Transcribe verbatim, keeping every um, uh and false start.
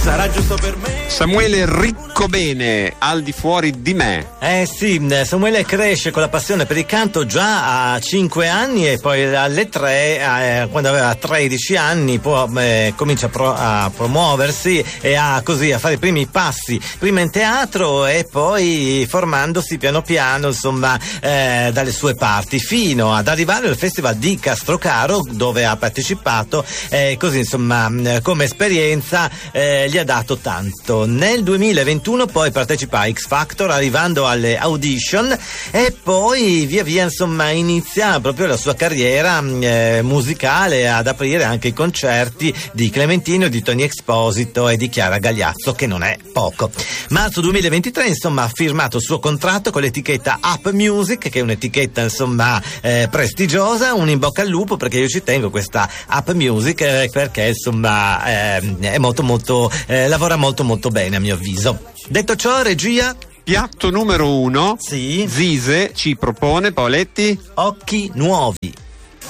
sarà giusto per me. Samuele Riccobene, Al di fuori di me. Eh sì, Samuele cresce con la passione per il canto già a cinque anni e poi alle tre, eh, quando aveva tredici anni, può, eh, comincia a, pro, a promuoversi e a così a fare i primi passi, prima in teatro e poi formandosi piano piano, insomma, eh, dalle sue parti, fino ad arrivare al Festival di Castrocaro, dove ha partecipato, eh, così insomma come esperienza eh, gli ha dato tanto. Nel duemilaventuno poi partecipa a X Factor, arrivando alle audition, e poi via via insomma inizia proprio la sua carriera eh, musicale, ad aprire anche i concerti di Clementino, di Tony Exposito e di Chiara Gagliazzo, che non è poco. Marzo duemilaventitré insomma ha firmato il suo contratto con l'etichetta Up Music, che è un'etichetta insomma eh, prestigiosa. Un in bocca al lupo, perché io ci tengo questa Up Music, eh, perché insomma eh, è molto molto eh, lavora molto molto bene a mio avviso. Detto ciò, regia. Piatto numero uno. Sì. Zise ci propone, Paoletti, Occhi nuovi.